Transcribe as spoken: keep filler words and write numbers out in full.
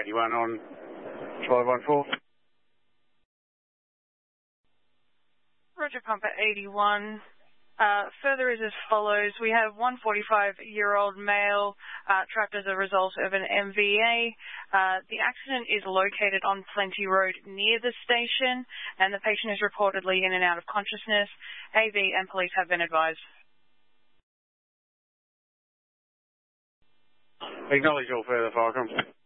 eighty-one on five one four. Roger, Pumper eighty-one. Uh, further is as follows. We have one forty-five-year-old male uh, trapped as a result of an M V A. Uh, the accident is located on Plenty Road near the station, and the patient is reportedly in and out of consciousness. A V and police have been advised. Acknowledge all further fire comms.